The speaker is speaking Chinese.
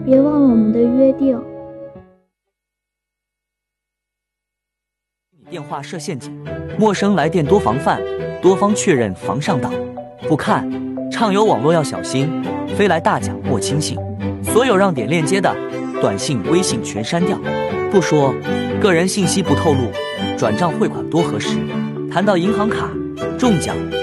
别忘了我们的约定。 电话设陷阱，陌生来电多防范，多方确认防上当。不看，畅游网络要小心，飞来大奖莫轻信。所有让点链接的短信、微信全删掉。不说，个人信息不透露，转账汇款多核实。谈到银行卡中奖